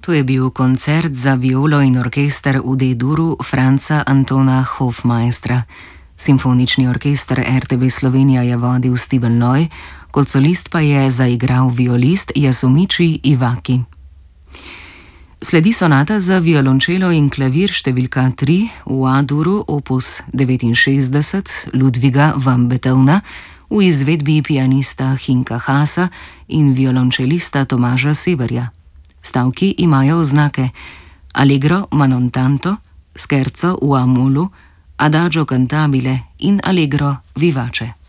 To je bil koncert za violo in orkester v D-duru Franca Antona Hofmeistra. Simfonični orkester RTV Slovenija je vodil Steven Loy, kot solist pa je zaigral violist Yasumichi Iwaki. Sledi sonata za violončelo in klavir številka 3 v A-duru opus 69 Ludwiga van Beethovna v izvedbi pianista Hinka Hasa in violončelista Tomaža Severja. Stavki imajo oznake Allegro ma non tanto, Scherzo v A-molu, Adagio cantabile in Allegro vivace.